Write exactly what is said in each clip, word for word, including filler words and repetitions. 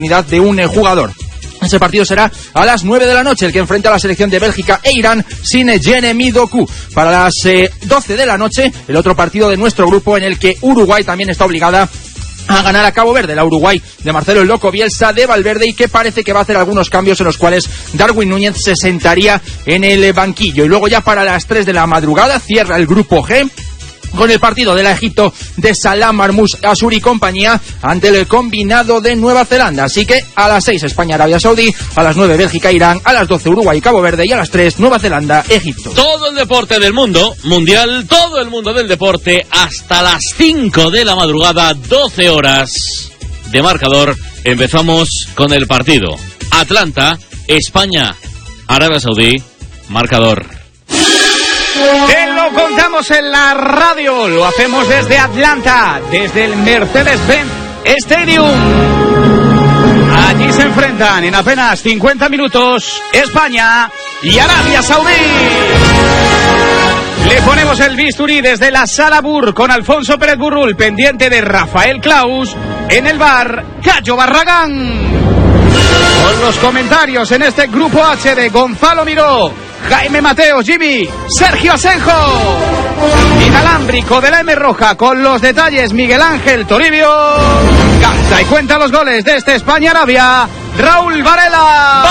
de un eh, jugador. Ese partido será a las nueve de la noche, el que enfrenta a la selección de Bélgica e Irán sin Jeremy Doku. Para las eh, doce de la noche, el otro partido de nuestro grupo, en el que Uruguay también está obligada a ganar a Cabo Verde, la Uruguay de Marcelo el Loco Bielsa, de Valverde, y que parece que va a hacer algunos cambios en los cuales Darwin Núñez se sentaría en el banquillo. Y luego ya para las tres de la madrugada cierra el grupo G con el partido de la Egipto de Salah, Marmoush, Asuri y compañía ante el combinado de Nueva Zelanda. Así que a las seis España, Arabia Saudí, a las nueve Bélgica, Irán, a las doce Uruguay, Cabo Verde y a las tres Nueva Zelanda, Egipto. Todo el deporte del mundo, mundial, todo el mundo del deporte, hasta las cinco de la madrugada, doce horas de marcador. Empezamos con el partido. Atlanta, España, Arabia Saudí, marcador. Te lo contamos en la radio, lo hacemos desde Atlanta, desde el Mercedes-Benz Stadium. Allí se enfrentan en apenas cincuenta minutos España y Arabia Saudí. Le ponemos el bisturí desde la Sala Bur con Alfonso Pérez Burrul, pendiente de Rafael Claus, en el bar Cayo Barragán. Con los comentarios en este grupo H de Gonzalo Miró, Jaime Mateo, Jimmy, Sergio Asenjo. Inalámbrico de la M Roja con los detalles Miguel Ángel Toribio. Canta y cuenta los goles de este España-Arabia, Raúl Varela.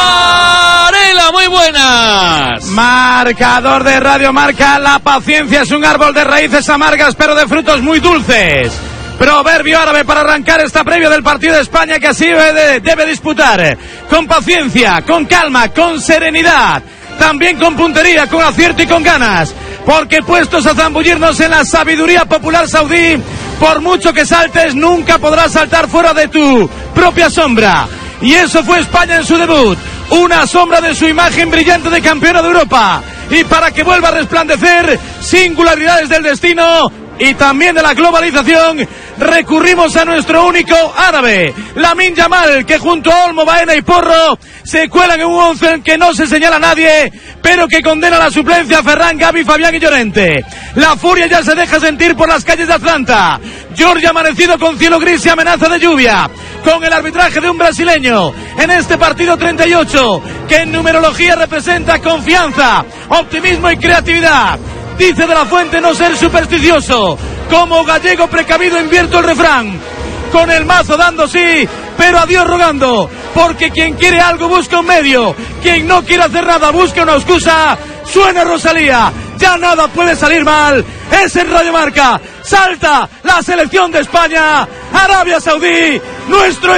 Varela, muy buenas. Marcador de Radio Marca: la paciencia es un árbol de raíces amargas pero de frutos muy dulces. Proverbio árabe para arrancar esta previa del partido de España, que así debe, debe disputar con paciencia, con calma, con serenidad, también con puntería, con acierto y con ganas, porque puestos a zambullirnos en la sabiduría popular saudí, por mucho que saltes nunca podrás saltar fuera de tu propia sombra. Y eso fue España en su debut, una sombra de su imagen brillante de campeona de Europa. Y para que vuelva a resplandecer, singularidades del destino y también de la globalización, recurrimos a nuestro único árabe, Lamine Yamal, que junto a Olmo, Baena y Porro se cuelan en un once en que no se señala a nadie, pero que condena la suplencia a Ferran, Gavi, Fabián y Llorente. La furia ya se deja sentir por las calles de Atlanta. Georgia amanecido con cielo gris y amenaza de lluvia, con el arbitraje de un brasileño en este partido treinta y ocho, que en numerología representa confianza, optimismo y creatividad. Dice de la Fuente no ser supersticioso. Como gallego precavido invierto el refrán. Con el mazo dando sí, pero a Dios rogando. Porque quien quiere algo busca un medio. Quien no quiere hacer nada busca una excusa. Suena Rosalía. Ya nada puede salir mal. Es en Radio Marca. Salta la selección de España. Arabia Saudí, nuestro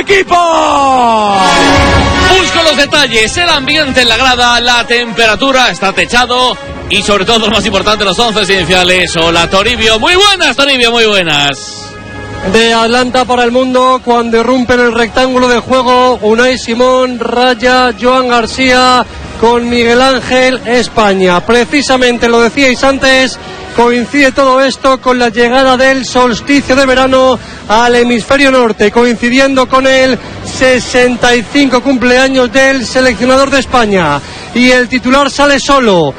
equipo. Busco los detalles, el ambiente en la grada, la temperatura, está techado y sobre todo, lo más importante, los once iniciales. Hola Toribio, muy buenas Toribio, muy buenas. De Atlanta para el mundo, cuando irrumpe en el rectángulo de juego Unai Simón, Raya, Joan García con Miguel Ángel, España. Precisamente lo decíais antes, coincide todo esto con la llegada del solsticio de verano al hemisferio norte, coincidiendo con el sesenta y cinco cumpleaños del seleccionador de España. Y el titular sale solo: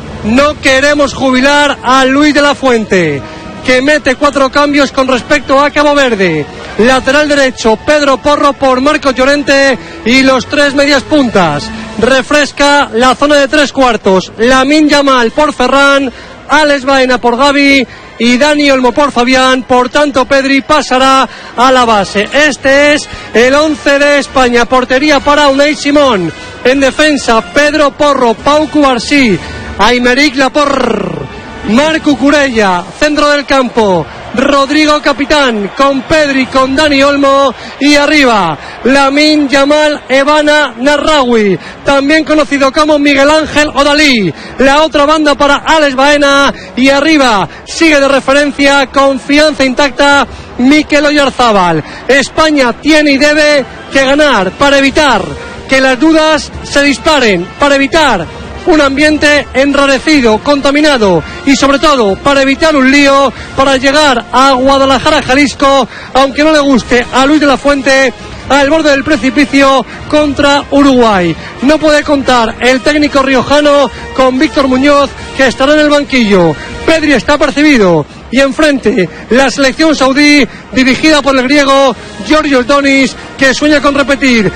no queremos jubilar a Luis de la Fuente, que mete cuatro cambios con respecto a Cabo Verde. Lateral derecho, Pedro Porro por Marcos Llorente y los tres medias puntas. Refresca la zona de tres cuartos, Lamine Yamal por Ferran, Alex Baena por Gavi y Dani Olmo por Fabián. Por tanto, Pedri pasará a la base. Este es el once de España. Portería para Unai Simón. En defensa, Pedro Porro, Pau Cubarsí, Aymeric Laporte, Marco Curella. Centro del campo, Rodrigo capitán, con Pedri, con Dani Olmo. Y arriba, Lamine Yamal Evana Narraoui, también conocido como Miguel Ángel Odalí. La otra banda para Alex Baena. Y arriba sigue de referencia, confianza intacta, Mikel Oyarzábal. España tiene y debe que ganar para evitar que las dudas se disparen, para evitar un ambiente enrarecido, contaminado y sobre todo para evitar un lío, para llegar a Guadalajara, Jalisco, aunque no le guste a Luis de la Fuente, al borde del precipicio contra Uruguay. No puede contar el técnico riojano con Víctor Muñoz, que estará en el banquillo. Pedri está percibido. Y enfrente, la selección saudí, dirigida por el griego Giorgio Donis, que sueña con repetir